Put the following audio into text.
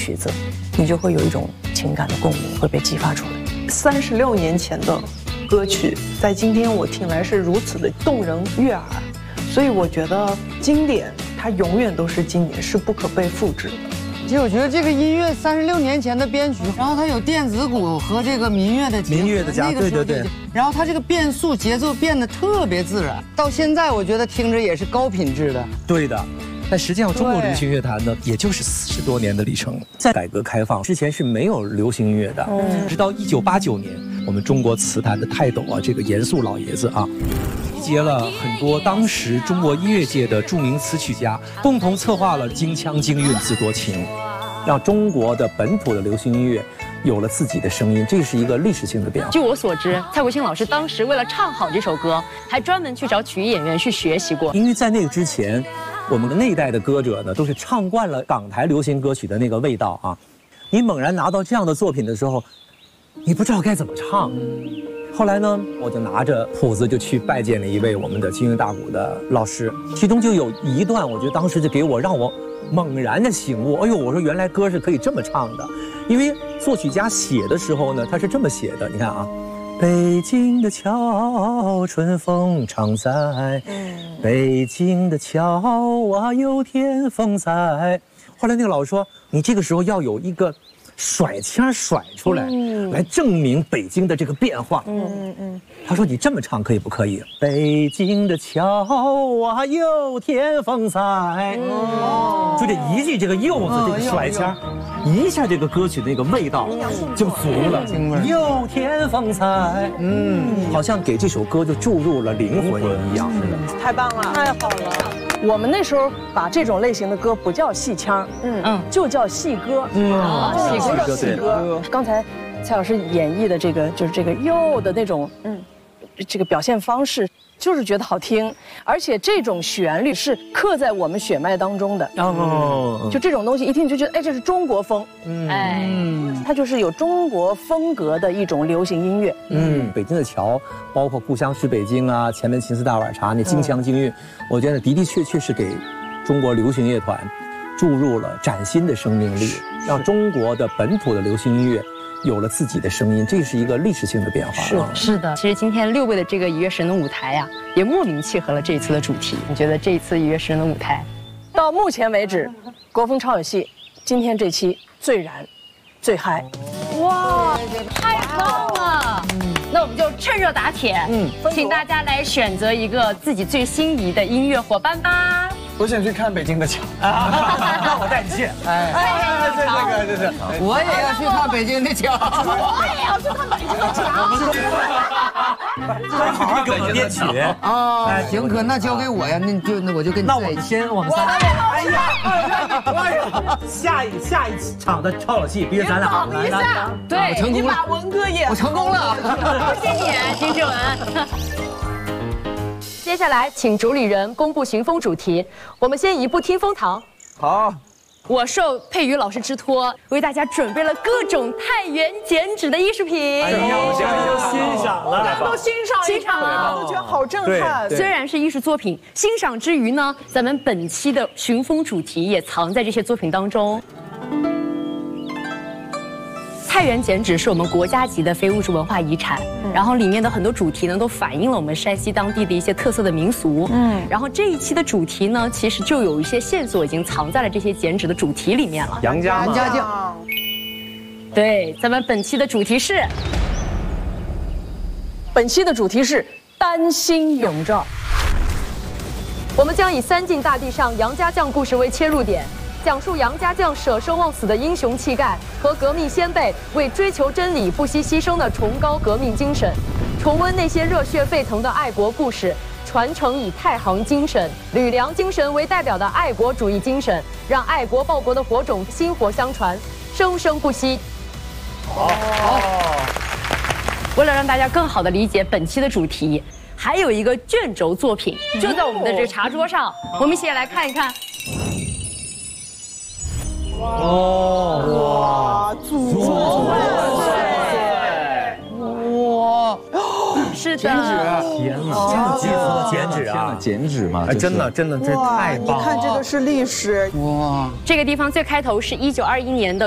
曲子，你就会有一种情感的共鸣会被激发出来。 36年前的歌曲，在今天我听来是如此的动人悦耳，所以我觉得经典它永远都是经典，是不可被复制的。 其实我觉得这个音乐36年前的编曲，然后它有电子鼓和这个民乐的加，对对对，然后它这个变速节奏变得特别自然，到现在我觉得听着也是高品质的。 对的。但实际上，中国流行乐坛呢，也就是40多年的历程。在改革开放之前是没有流行音乐的，直到1989年，我们中国词坛的泰斗啊，这个严肃老爷子啊，集结了很多当时中国音乐界的著名词曲家，共同策划了《京腔京韵自多情》，让中国的本土的流行音乐有了自己的声音，这是一个历史性的变化。 据我所知，蔡国庆老师当时为了唱好这首歌，还专门去找曲艺演员去学习过。 因为在那个之前，我们的那一代的歌者呢，都是唱惯了港台流行歌曲的那个味道啊。你猛然拿到这样的作品的时候，你不知道该怎么唱。后来呢，我就拿着谱子就去拜见了一位我们的京韵大鼓的老师，其中就有一段，我觉得当时就让我猛然的醒悟。哎呦，我说原来歌是可以这么唱的，因为作曲家写的时候呢，他是这么写的，你看啊。北京的桥，春风常在。北京的桥啊，有天风在。后来那个老师说，你这个时候要有一个甩腔甩出来，来证明北京的这个变化。他说你这么唱可以不可以？北京的桥啊，有天风在。就这一句这个柚子这个甩腔，一下这个歌曲的那个味道就足了。有天风在，好像给这首歌就注入了灵魂一样。 太棒了，太好了。我们那时候把这种类型的歌不叫戏腔，就叫戏歌，戏歌。刚才蔡老师演绎的这个就是这个又的那种，这个表现方式，就是觉得好听，而且这种旋律是刻在我们血脉当中的。就这种东西一听你就觉得，哎，这是中国风，它就是有中国风格的一种流行音乐。 北京的桥，包括故乡是北京啊，前门秦寺大碗茶，那京腔京韵，我觉得的的确确是给中国流行乐团注入了崭新的生命力，让中国的本土的流行音乐有了自己的声音，这是一个历史性的变化。 是的。其实今天6位的这个一月神的舞台呀，也莫名契合了这一次的主题。你觉得这一次一月神的舞台， 到目前为止，国风超有戏今天这期最燃、最嗨。 哇，太棒了！那我们就趁热打铁，请大家来选择一个自己最心仪的音乐伙伴吧。 我想去看北京的桥， 那我带你去。 这是， 我也要去看北京的桥， 我也要去看北京的桥。 好好给我们编曲啊！行，哥，那交给我呀，那我就跟你。 那我们仨。哎呀，下一场的超有戏，比如咱俩。 比赛，对， 成功了， 把文哥也， 我成功了， 谢谢你，金志文。接下来，请主理人公布寻风主题。我们先移步听风堂。 好。 我受佩瑜老师之托，为大家准备了各种太原剪纸的艺术品。 哎呀，我现在都欣赏了， 大家都欣赏了，都觉得好震撼。 虽然是艺术作品，欣赏之余呢，咱们本期的寻风主题也藏在这些作品当中。太原剪纸是我们国家级的非物质文化遗产，然后里面的很多主题呢，都反映了我们山西当地的一些特色的民俗。然后这一期的主题呢，其实就有一些线索已经藏在了这些剪纸的主题里面了。 杨家将。 对，咱们本期的主题是， 丹心永照。 我们将以三晋大地上杨家将故事为切入点。讲述杨家将舍生忘死的英雄气概和革命先辈为追求真理不惜牺牲的崇高革命精神，重温那些热血沸腾的爱国故事，传承以太行精神、吕梁精神为代表的爱国主义精神，让爱国报国的火种薪火相传，生生不息。好。为了让大家更好地理解本期的主题，还有一个卷轴作品就在我们的这个茶桌上，我们一起来看一看。 哇，祖宗万岁！ 哇， 是的， 天哪，剪纸啊， 剪纸嘛， 真的，这太棒了！ 你看这个是历史。 哇，这个地方最开头是1921年的